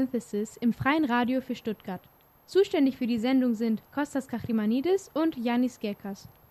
Synthesis im Freien Radio für Stuttgart. Zuständig für die Sendung sind Kostas Kachimanidis und Yannis Gekas.